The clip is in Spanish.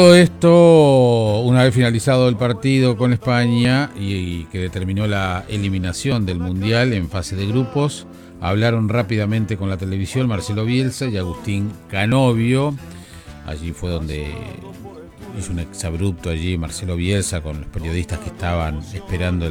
Todo esto, una vez finalizado el partido con España y que determinó la eliminación del Mundial en fase de grupos, hablaron rápidamente con la televisión Marcelo Bielsa y Agustín Canovio. Allí fue donde hizo un exabrupto allí Marcelo Bielsa con los periodistas que estaban esperando